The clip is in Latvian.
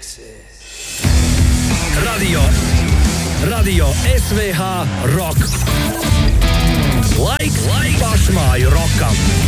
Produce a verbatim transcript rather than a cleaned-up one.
Radio, Radio S V H Rock. Laiks, laiks pašmāju rokam.